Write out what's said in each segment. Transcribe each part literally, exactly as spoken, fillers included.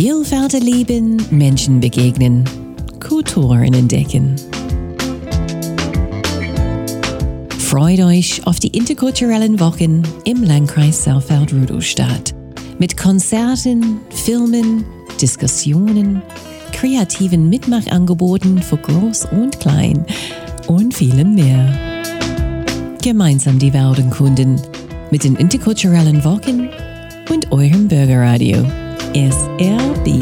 Vielfalt erleben, Menschen begegnen, Kulturen entdecken. Freut euch auf die interkulturellen Wochen im Landkreis Saalfeld-Rudolstadt mit Konzerten, Filmen, Diskussionen, kreativen Mitmachangeboten für Groß und Klein und vielem mehr. Gemeinsam die Welt erkunden mit den interkulturellen Wochen und eurem Bürgerradio S R B.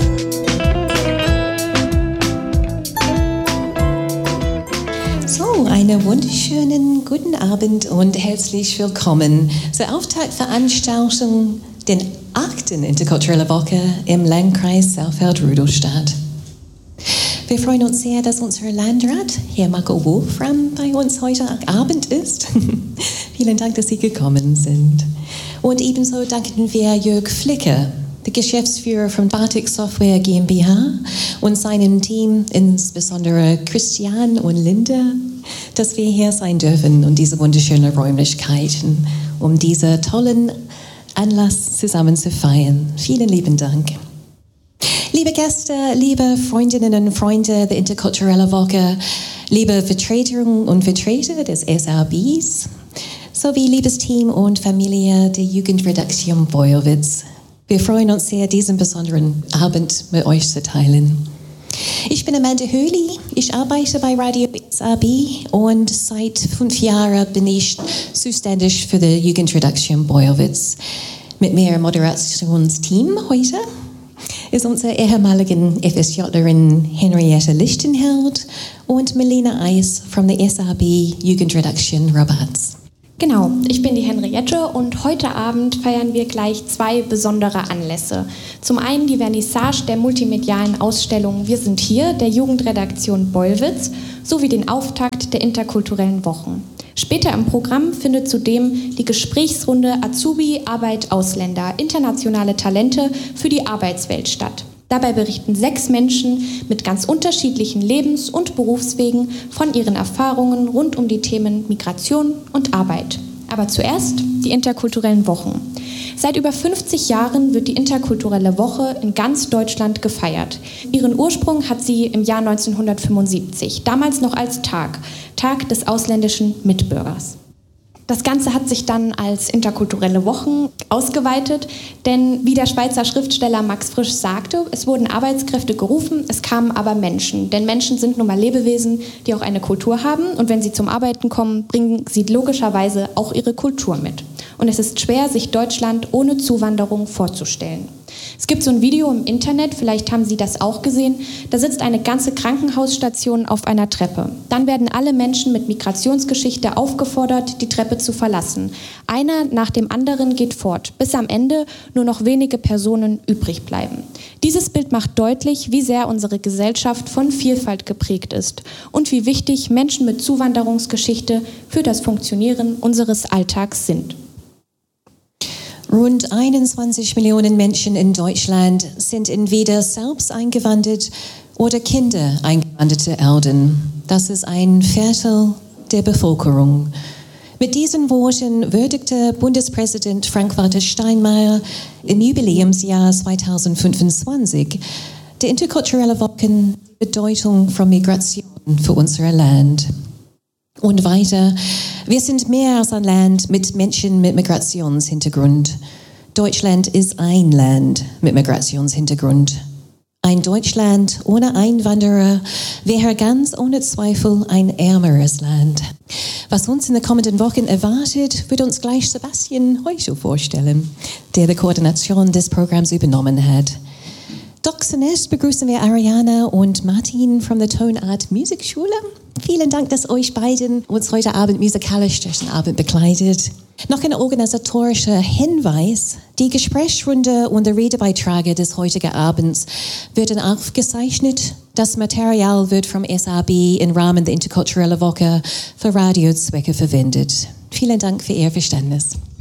So, einen wunderschönen guten Abend und herzlich willkommen zur Auftaktveranstaltung der achten Interkulturelle Woche im Landkreis Saalfeld-Rudolstadt. Wir freuen uns sehr, dass unser Landrat, Herr Marco Wolfram, bei uns heute Abend ist. Vielen Dank, dass Sie gekommen sind. Und ebenso danken wir Jörg Flicker, der Geschäftsführer von Batik Software GmbH und seinem Team, insbesondere Christian und Linda, dass wir hier sein dürfen und diese wunderschönen Räumlichkeiten, um diesen tollen Anlass zusammen zu feiern. Vielen lieben Dank. Liebe Gäste, liebe Freundinnen und Freunde der Interkulturellen Woche, liebe Vertreterinnen und Vertreter des S R Bs, sowie liebes Team und Familie der Jugendredaktion Boyowitz. Wir freuen uns sehr, diesen besonderen Abend mit euch zu teilen. Ich bin Amanda Höhli, ich arbeite bei Radio S R B und seit fünf Jahren bin ich zuständig für die Jugendredaktion Boyowitz. Mit mir im Moderationsteam heute ist unsere ehemalige FSJlerin Henriette Lichtenheld und Melina Eis von der S R B Jugendredaktion Rabatz. Genau, ich bin die Henriette und heute Abend feiern wir gleich zwei besondere Anlässe. Zum einen die Vernissage der multimedialen Ausstellung Wir sind hier der Jugendredaktion Bollwitz sowie den Auftakt der interkulturellen Wochen. Später im Programm findet zudem die Gesprächsrunde Azubi, Arbeit, Ausländer, internationale Talente für die Arbeitswelt statt. Dabei berichten sechs Menschen mit ganz unterschiedlichen Lebens- und Berufswegen von ihren Erfahrungen rund um die Themen Migration und Arbeit. Aber zuerst die interkulturellen Wochen. Seit über fünfzig Jahren wird die interkulturelle Woche in ganz Deutschland gefeiert. Ihren Ursprung hat sie im Jahr neunzehnhundertfünfundsiebzig, damals noch als Tag, Tag des ausländischen Mitbürgers. Das Ganze hat sich dann als interkulturelle Wochen ausgeweitet, denn wie der Schweizer Schriftsteller Max Frisch sagte, es wurden Arbeitskräfte gerufen, es kamen aber Menschen. Denn Menschen sind nun mal Lebewesen, die auch eine Kultur haben und wenn sie zum Arbeiten kommen, bringen sie logischerweise auch ihre Kultur mit. Und es ist schwer, sich Deutschland ohne Zuwanderung vorzustellen. Es gibt so ein Video im Internet, vielleicht haben Sie das auch gesehen, da sitzt eine ganze Krankenhausstation auf einer Treppe. Dann werden alle Menschen mit Migrationsgeschichte aufgefordert, die Treppe zu verlassen. Einer nach dem anderen geht fort, bis am Ende nur noch wenige Personen übrig bleiben. Dieses Bild macht deutlich, wie sehr unsere Gesellschaft von Vielfalt geprägt ist und wie wichtig Menschen mit Zuwanderungsgeschichte für das Funktionieren unseres Alltags sind. Rund einundzwanzig Millionen Menschen in Deutschland sind entweder selbst eingewandert oder Kinder eingewanderter Eltern. Das ist ein Viertel der Bevölkerung. Mit diesen Worten würdigte Bundespräsident Frank-Walter Steinmeier im Jubiläumsjahr zweitausendfünfundzwanzig der interkulturelle Wochen die Bedeutung von Migration für unser Land. Und weiter, wir sind mehr als ein Land mit Menschen mit Migrationshintergrund. Deutschland ist ein Land mit Migrationshintergrund. Ein Deutschland ohne Einwanderer wäre ganz ohne Zweifel ein ärmeres Land. Was uns in den kommenden Wochen erwartet, wird uns gleich Sebastian Heuschel vorstellen, der die Koordination des Programms übernommen hat. Doch zunächst begrüßen wir Ariana und Martin von der Tonart Musikschule. Vielen Dank, dass euch beiden uns heute Abend musikalisch durch den Abend begleitet. Noch ein organisatorischer Hinweis. Die Gesprächsrunde und der Redebeitrag des heutigen Abends werden aufgezeichnet. Das Material wird vom S R B im Rahmen der Interkulturellen Woche für Radiozwecke verwendet. Vielen Dank für Ihr Verständnis.